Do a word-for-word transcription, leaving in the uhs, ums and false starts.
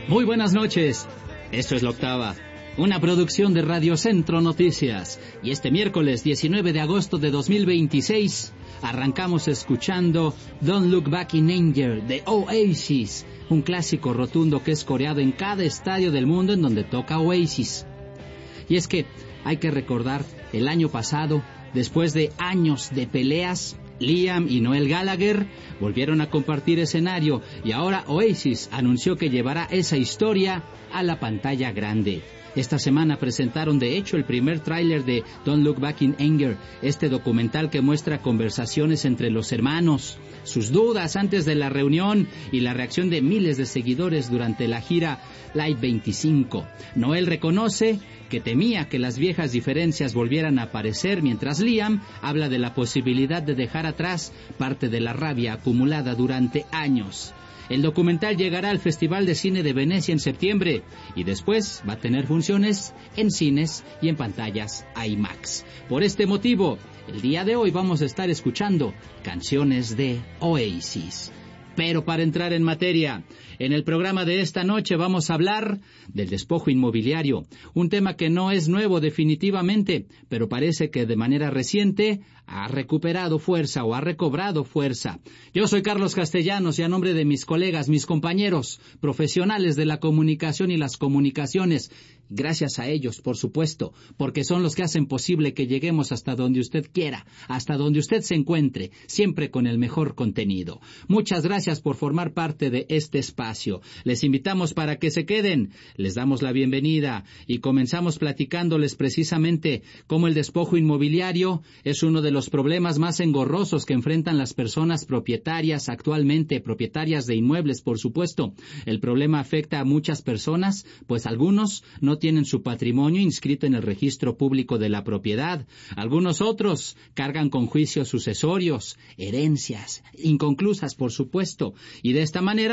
Muy buenas noches. Esto es La Octava, una producción de Radio Centro Noticias. Y este miércoles diecinueve de agosto de dos mil veintiséis arrancamos escuchando Don't Look Back in Anger de Oasis, un clásico rotundo que es coreado en cada estadio del mundo en donde toca Oasis. Y es que hay que recordar el año pasado, después de años de peleas, Liam y Noel Gallagher volvieron a compartir escenario y ahora Oasis anunció que llevará esa historia a la pantalla grande. Esta semana presentaron de hecho el primer tráiler de Don't Look Back in Anger, este documental que muestra conversaciones entre los hermanos, sus dudas antes de la reunión y la reacción de miles de seguidores durante la gira Live veinticinco. Noel reconoce que temía que las viejas diferencias volvieran a aparecer, mientras Liam habla de la posibilidad de dejar atrás parte de la rabia acumulada durante años. El documental llegará al Festival de Cine de Venecia en septiembre y después va a tener funciones en cines y en pantallas IMAX. Por este motivo, el día de hoy vamos a estar escuchando canciones de Oasis. Pero para entrar en materia, en el programa de esta noche vamos a hablar del despojo inmobiliario, un tema que no es nuevo definitivamente, pero parece que de manera reciente ha recuperado fuerza o ha recobrado fuerza. Yo soy Carlos Castellanos y a nombre de mis colegas, mis compañeros, profesionales de la comunicación y las comunicaciones, gracias a ellos, por supuesto, porque son los que hacen posible que lleguemos hasta donde usted quiera, hasta donde usted se encuentre, siempre con el mejor contenido. Muchas gracias por formar parte de este espacio. Les invitamos para que se queden, les damos la bienvenida y comenzamos platicándoles precisamente cómo el despojo inmobiliario es uno de los problemas más engorrosos que enfrentan las personas propietarias actualmente, propietarias de inmuebles, por supuesto. El problema afecta a muchas personas, pues algunos no tienen su patrimonio inscrito en el registro público de la propiedad. Algunos otros cargan con juicios sucesorios, herencias, inconclusas, por supuesto, y de esta manera